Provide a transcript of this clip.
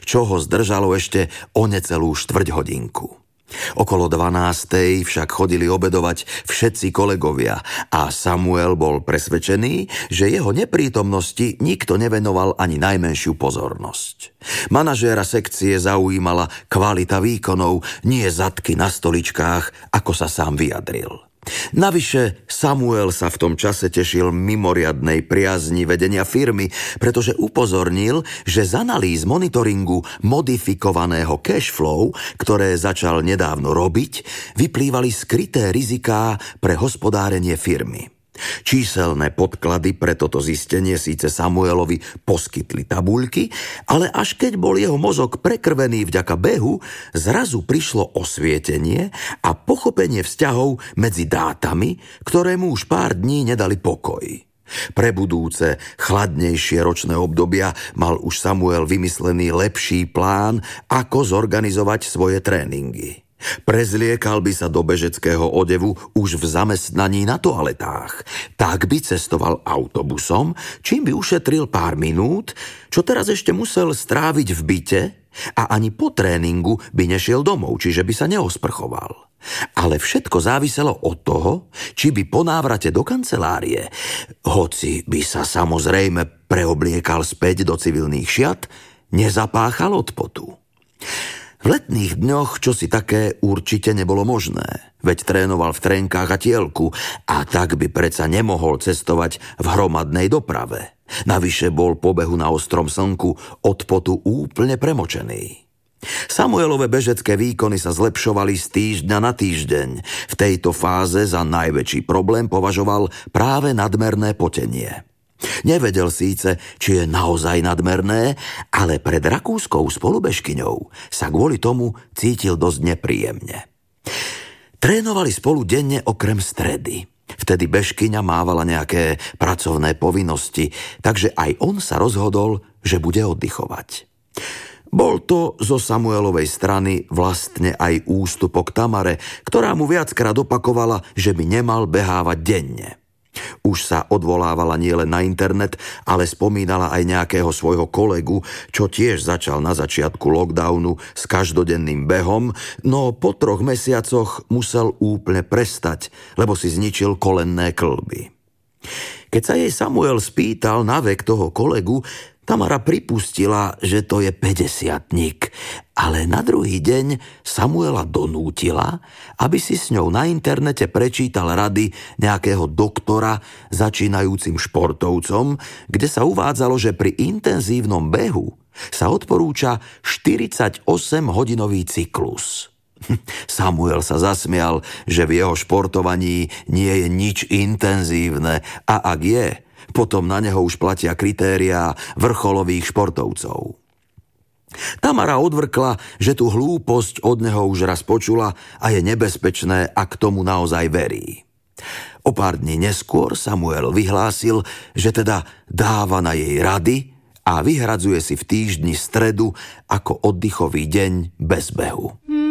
čo ho zdržalo ešte o necelú štvrťhodinku. Okolo 12:00 však chodili obedovať všetci kolegovia a Samuel bol presvedčený, že jeho neprítomnosti nikto nevenoval ani najmenšiu pozornosť. Manažéra sekcie zaujímala kvalita výkonov, nie zadky na stoličkách, ako sa sám vyjadril. Navyše Samuel sa v tom čase tešil mimoriadnej priazni vedenia firmy, pretože upozornil, že z analýz monitoringu modifikovaného cashflow, ktoré začal nedávno robiť, vyplývali skryté riziká pre hospodárenie firmy. Číselné podklady pre toto zistenie síce Samuelovi poskytli tabuľky, ale až keď bol jeho mozog prekrvený vďaka behu, zrazu prišlo osvietenie a pochopenie vzťahov medzi dátami, ktoré mu už pár dní nedali pokoj. Pre budúce, chladnejšie ročné obdobia mal už Samuel vymyslený lepší plán, ako zorganizovať svoje tréningy. Prezliekal by sa do bežeckého odevu už v zamestnaní na toaletách. Tak by cestoval autobusom, čím by ušetril pár minút, čo teraz ešte musel stráviť v byte, a ani po tréningu by nešiel domov, čiže by sa neosprchoval. Ale všetko záviselo od toho, či by po návrate do kancelárie, hoci by sa samozrejme preobliekal späť do civilných šiat, nezapáchal od potu. V letných dňoch čosi také určite nebolo možné, veď trénoval v trenkách a tielku a tak by predsa nemohol cestovať v hromadnej doprave. Navyše bol po behu na ostrom slnku od potu úplne premočený. Samuelove bežecké výkony sa zlepšovali z týždňa na týždeň. V tejto fáze za najväčší problém považoval práve nadmerné potenie. Nevedel síce, či je naozaj nadmerné, ale pred rakúskou spolubežkyňou sa kvôli tomu cítil dosť nepríjemne. Trénovali spolu denne okrem stredy. Vtedy bežkyňa mávala nejaké pracovné povinnosti, takže aj on sa rozhodol, že bude oddychovať. Bol to zo Samuelovej strany vlastne aj ústupok Tamare, ktorá mu viackrát opakovala, že by nemal behávať denne. Už sa odvolávala nielen na internet, ale spomínala aj nejakého svojho kolegu, čo tiež začal na začiatku lockdownu s každodenným behom, no po 3 mesiacoch musel úplne prestať, lebo si zničil kolenné kĺby. Keď sa jej Samuel spýtal na vek toho kolegu, Tamara pripustila, že to je 50-tník, ale na druhý deň Samuela donútila, aby si s ňou na internete prečítal rady nejakého doktora začínajúcim športovcom, kde sa uvádzalo, že pri intenzívnom behu sa odporúča 48-hodinový cyklus. Samuel sa zasmial, že v jeho športovaní nie je nič intenzívne a ak je, potom na neho už platia kritériá vrcholových športovcov. Tamara odvrkla, že tú hlúposť od neho už raz počula a je nebezpečné, ak tomu naozaj verí. O pár dní neskôr Samuel vyhlásil, že teda dáva na jej rady a vyhradzuje si v týždni stredu ako oddychový deň bez behu.